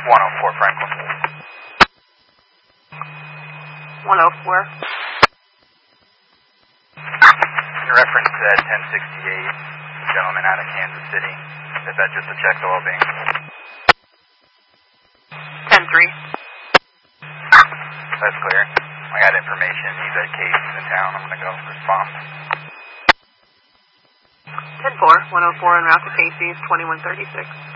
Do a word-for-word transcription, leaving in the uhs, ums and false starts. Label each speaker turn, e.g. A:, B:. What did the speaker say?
A: one oh four Franklin.
B: one oh four.
A: Your reference said ten sixty-eight, gentleman out of Kansas City. Is that just to check the well-being?
B: ten three.
A: That's clear. I got information. He's at Casey's in town. I'm going to go respond.
B: ten four, one oh four en route to Casey's, twenty-one thirty-six.